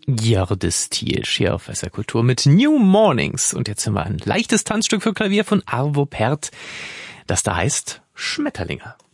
Jördis Thielsch hier auf SR Kultur mit New Mornings. Und jetzt haben wir ein leichtes Tanzstück für Klavier von Arvo Pärt, das da heißt Schmetterlinge.